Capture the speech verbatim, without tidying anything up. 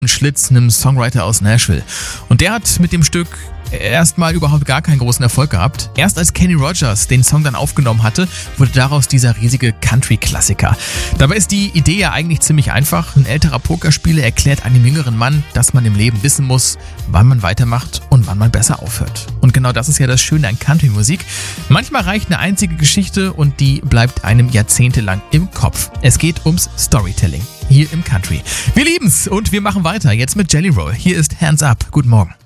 Schlitz, einem Songwriter aus Nashville. Und der hat mit dem Stück erstmal überhaupt gar keinen großen Erfolg gehabt. Erst als Kenny Rogers den Song dann aufgenommen hatte, wurde daraus dieser riesige Country-Klassiker. Dabei ist die Idee ja eigentlich ziemlich einfach. Ein älterer Pokerspieler erklärt einem jüngeren Mann, dass man im Leben wissen muss, wann man weitermacht und wann man besser aufhört. Und genau das ist ja das Schöne an Country-Musik. Manchmal reicht eine einzige Geschichte und die bleibt einem jahrzehntelang im Kopf. Es geht ums Storytelling hier im Country. Wir lieben's und wir machen weiter jetzt mit Jelly Roll. Hier ist Hands Up. Guten Morgen.